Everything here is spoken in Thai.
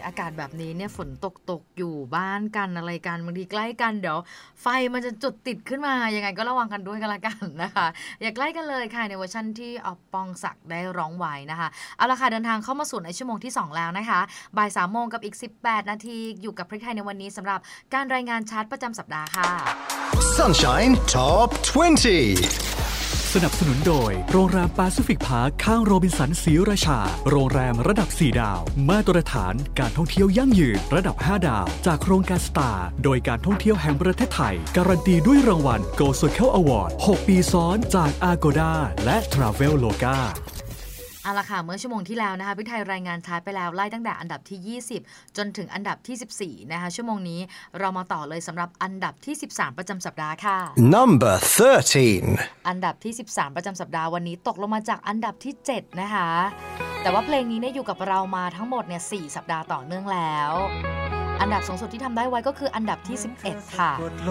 อากาศแบบนี้เนี่ยฝนตกอยู่บ้านกันอะไรกันบางทีใกล้กันเดี๋ยวไฟมันจะจุดติดขึ้นมายังไงก็ระวังกันด้วยกันละกันนะคะอย่าใกล้กันเลยค่ะในเวอร์ชันที่ออฟปองศักดิ์ได้ร้องไว้นะคะเอาละค่ะเดินทางเข้ามาสู่ในชั่วโมงที่2แล้วนะคะบ่าย 3 โมงกับอีก18 นาทีอยู่กับพริกไทยในวันนี้สำหรับการรายงานชาร์ตประจำสัปดาห์ค่ะ Sunshine Top 20 สนับสนุนโดยโรงแรมแปซิฟิกพาร์คข้างโรบินสันศรีราชาโรงแรมระดับ4ดาวมาตรฐานการท่องเที่ยวยั่งยืนระดับ5ดาวจากโครงการสตาร์โดยการท่องเที่ยวแห่งประเทศไทยการันตีด้วยรางวัล Go Circle Award 6 ปีซ้อนจาก Agoda และ Traveloka เอาละค่ะเมื่อชั่วโมงที่แล้วนะคะพี่ไทยรายงานชาร์ตไปแล้วไล่ตั้งแต่อันดับที่20จนถึงอันดับที่14นะคะชั่วโมงนี้เรามาต่อเลยสำหรับอันดับที่13ประจำสัปดาห์ค่ะ Number 13 อันดับที่13ประจำสัปดาห์วันนี้ตกลงมาจากอันดับที่7นะคะแต่ว่าเพลงนี้เนี่ยอยู่กับเรามาทั้งหมดเนี่ย4สัปดาห์ต่อเนื่องแล้วอันดับสูงสุดที่ทำได้ไว้ก็คืออันดับที่11ค่ะ